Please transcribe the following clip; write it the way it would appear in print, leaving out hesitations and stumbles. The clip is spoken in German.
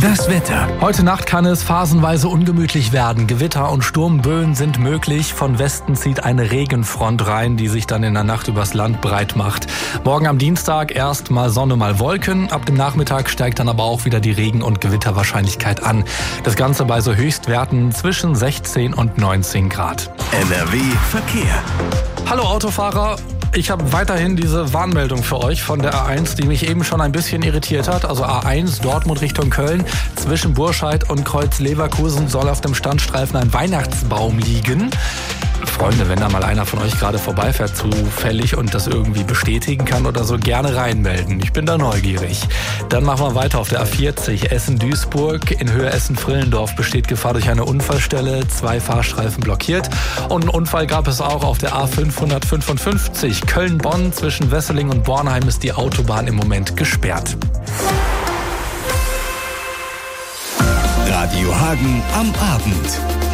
Das Wetter. Heute Nacht kann es phasenweise ungemütlich werden. Gewitter und Sturmböen sind möglich. Von Westen zieht eine Regenfront rein, die sich dann in der Nacht übers Land breit macht. Morgen am Dienstag erst mal Sonne, mal Wolken. Ab dem Nachmittag steigt dann aber auch wieder die Regen- und Gewitterwahrscheinlichkeit an. Das Ganze bei so Höchstwerten zwischen 16 und 19 Grad. NRW Verkehr. Hallo Autofahrer. Ich habe weiterhin diese Warnmeldung für euch von der A1, die mich eben schon ein bisschen irritiert hat. Also A1 Dortmund Richtung Köln. Zwischen Burscheid und Kreuz Leverkusen soll auf dem Standstreifen ein Weihnachtsbaum liegen. Freunde, wenn da mal einer von euch gerade vorbeifährt zufällig und das irgendwie bestätigen kann oder so, gerne reinmelden. Ich bin da neugierig. Dann machen wir weiter auf der A40 Essen-Duisburg. In Höhe Essen-Frillendorf besteht Gefahr durch eine Unfallstelle. 2 Fahrstreifen blockiert. Und einen Unfall gab es auch auf der A555 Köln-Bonn. Zwischen Wesseling und Bornheim ist die Autobahn im Moment gesperrt. Radio Hagen am Abend.